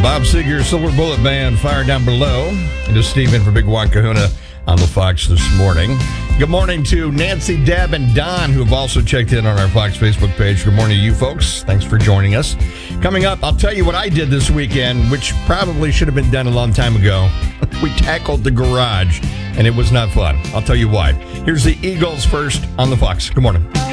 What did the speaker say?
Bob Seger, Silver Bullet Band, Fire Down Below. And to Stephen from Big Juan Kahuna on the Fox this morning. Good morning to Nancy, Deb, and Don, who have also checked in on our Fox Facebook page. Good morning to you folks. Thanks for joining us. Coming up, I'll tell you what I did this weekend, which probably should have been done a long time ago. We tackled the garage, and it was not fun. I'll tell you why. Here's the Eagles first on the Fox. Good morning.